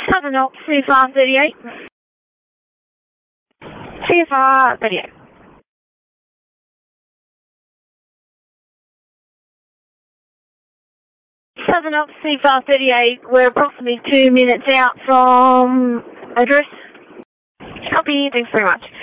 Southern Ops, CFR 38. CFR 38. Southern Ops, CFR 38, we're approximately 2 minutes out from address. Copy, thanks very much.